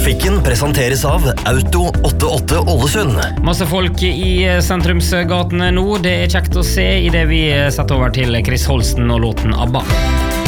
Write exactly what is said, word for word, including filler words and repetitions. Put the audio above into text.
Trafikken presenteres av Auto åttiåtte Ålesund. Masse folk i sentrumsgatene nå. Det er kjekt å se i det vi setter over til Chris Holsten og låten ABBA.